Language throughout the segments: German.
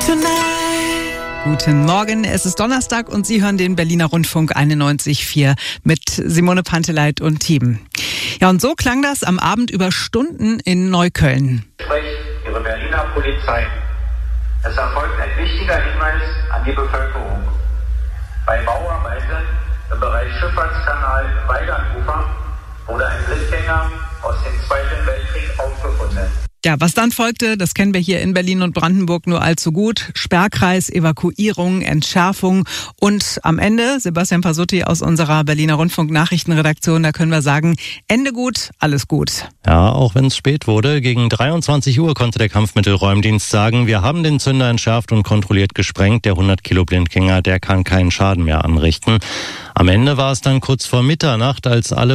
Guten Morgen, es ist Donnerstag und Sie hören den Berliner Rundfunk 91.4 mit Simone Panteleit und Team. Ja, und so klang das am Abend über Stunden in Neukölln. Spricht Ihre Berliner Polizei. Es erfolgt ein wichtiger Hinweis an die Bevölkerung. Bei Bauarbeiten im Bereich Schifffahrtskanal Weilernufer wurde ein Blindgänger aus dem Zweiten Weltkrieg aufgefunden. Ja, was dann folgte, das kennen wir hier in Berlin und Brandenburg nur allzu gut. Sperrkreis, Evakuierung, Entschärfung und am Ende, Sebastian Pasutti aus unserer Berliner Rundfunk-Nachrichtenredaktion, da können wir sagen, Ende gut, alles gut. Ja, auch wenn es spät wurde, gegen 23 Uhr konnte der Kampfmittelräumdienst sagen, wir haben den Zünder entschärft und kontrolliert gesprengt. Der 100-Kilo-Blindgänger, der kann keinen Schaden mehr anrichten. Am Ende war es dann kurz vor Mitternacht, als alle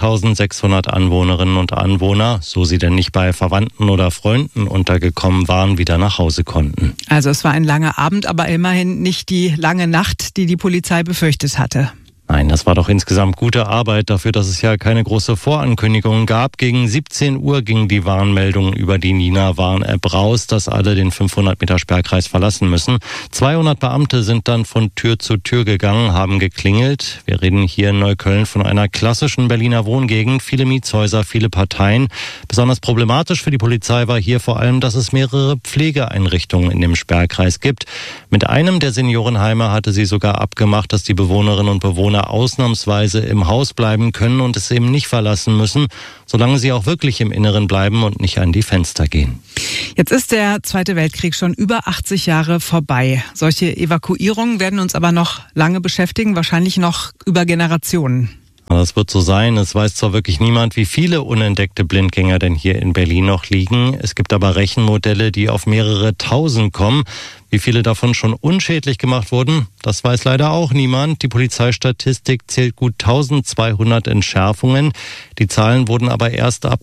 5.600 Anwohnerinnen und Anwohner, so sie denn nicht bei Verwandten oder Freunden untergekommen waren, wieder nach Hause konnten. Also es war ein langer Abend, aber immerhin nicht die lange Nacht, die die Polizei befürchtet hatte. Nein, das war doch insgesamt gute Arbeit dafür, dass es ja keine große Vorankündigung gab. Gegen 17 Uhr ging die Warnmeldung über die Nina-Warn-App raus, dass alle den 500-Meter-Sperrkreis verlassen müssen. 200 Beamte sind dann von Tür zu Tür gegangen, haben geklingelt. Wir reden hier in Neukölln von einer klassischen Berliner Wohngegend. Viele Mietshäuser, viele Parteien. Besonders problematisch für die Polizei war hier vor allem, dass es mehrere Pflegeeinrichtungen in dem Sperrkreis gibt. Mit einem der Seniorenheime hatte sie sogar abgemacht, dass die Bewohnerinnen und Bewohner ausnahmsweise im Haus bleiben können und es eben nicht verlassen müssen, solange sie auch wirklich im Inneren bleiben und nicht an die Fenster gehen. Jetzt ist der Zweite Weltkrieg schon über 80 Jahre vorbei. Solche Evakuierungen werden uns aber noch lange beschäftigen, wahrscheinlich noch über Generationen. Das wird so sein. Es weiß zwar wirklich niemand, wie viele unentdeckte Blindgänger denn hier in Berlin noch liegen. Es gibt aber Rechenmodelle, die auf mehrere Tausend kommen. Wie viele davon schon unschädlich gemacht wurden, das weiß leider auch niemand. Die Polizeistatistik zählt gut 1200 Entschärfungen. Die Zahlen wurden aber erst ab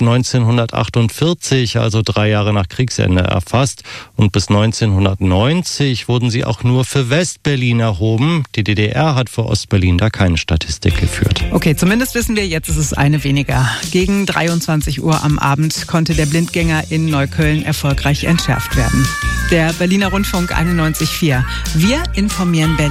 1948, also 3 Jahre nach Kriegsende, erfasst. Und bis 1990 wurden sie auch nur für Westberlin erhoben. Die DDR hat für Ostberlin da keine Statistik geführt. Okay, zumindest wissen wir, jetzt ist es eine weniger. Gegen 23 Uhr am Abend konnte der Blindgänger in Neukölln erfolgreich entschärft werden. Der Berliner Rundfunk 91.4. Wir informieren Berlin.